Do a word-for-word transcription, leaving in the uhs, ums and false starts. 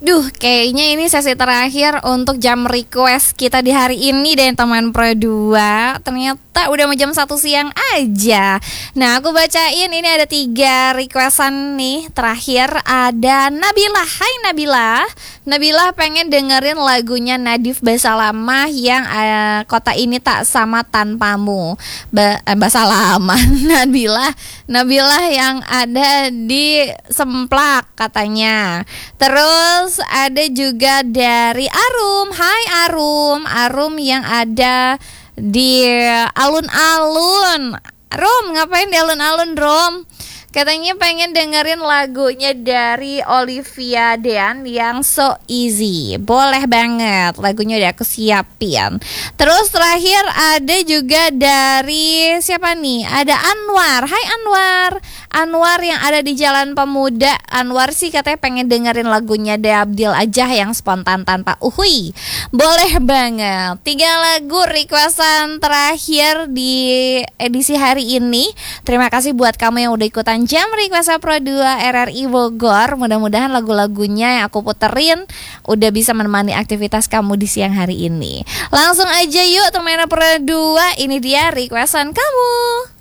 Duh, kayaknya ini sesi terakhir untuk jam request kita di hari ini deh teman Pro dua. Ternyata udah mau jam satu siang aja. Nah, aku bacain ini ada tiga requestan nih. Terakhir ada Nabila. Hai Nabila. Nabila pengen dengerin lagunya Nadif Basalamah yang uh, Kota Ini Tak Sama Tanpamu. Ba- eh, Basalamah Nabila. Nabila yang ada di Semplak katanya. Terus ada juga dari Arum. Hai Arum. Arum yang ada di alun-alun. Rom, ngapain di alun-alun, Rom? Katanya pengen dengerin lagunya dari Olivia Dean yang So Easy. Boleh banget, lagunya udah aku siapin. Terus terakhir ada juga dari siapa nih? Ada Anwar. Hai Anwar. Anwar yang ada di Jalan Pemuda. Anwar sih katanya pengen dengerin lagunya De Abdil aja yang spontan tanpa uhui. Boleh banget. Tiga lagu requestan terakhir di edisi hari ini. Terima kasih buat kamu yang udah ikutan Jam Request Pro dua R R I Bogor. Mudah-mudahan lagu-lagunya yang aku puterin udah bisa menemani aktivitas kamu di siang hari ini. Langsung aja yuk teman Pro dua. Ini dia requestan kamu.